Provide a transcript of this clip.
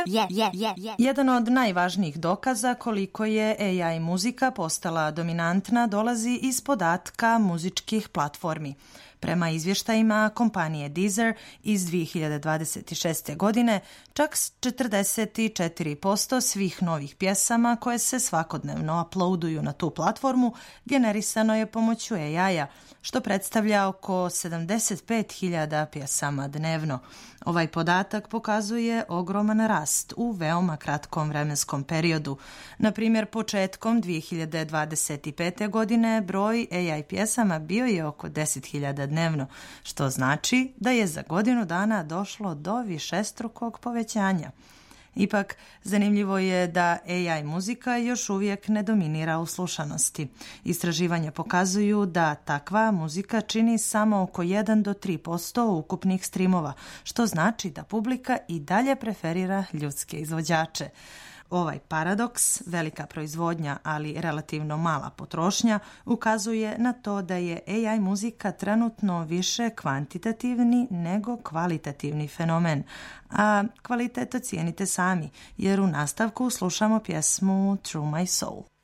Jedan od najvažnijih dokaza koliko je AI muzika postala dominantna dolazi iz podatka muzičkih platformi. Prema izvještajima kompanije Deezer iz 2026. godine, čak 44% svih novih pjesama koje se svakodnevno uploaduju na tu platformu generisano je pomoću AI-a, što predstavlja oko 75.000 pjesama dnevno. Ovaj podatak pokazuje ogroman rast u veoma kratkom vremenskom periodu. Na primjer, početkom 2025. godine broj AI pjesama bio je oko 10.000 dnevno, što znači da je za godinu dana došlo do višestrukog povećanja. Ipak, zanimljivo je da AI muzika još uvijek ne dominira u slušanosti. Istraživanja pokazuju da takva muzika čini samo oko 1 do 3% ukupnih streamova, što znači da publika i dalje preferira ljudske izvođače. Ovaj paradoks, velika proizvodnja, ali relativno mala potrošnja, ukazuje na to da je AI muzika trenutno više kvantitativni nego kvalitativni fenomen. A kvalitet ocijenite sami, jer u nastavku slušamo pjesmu Through My Soul.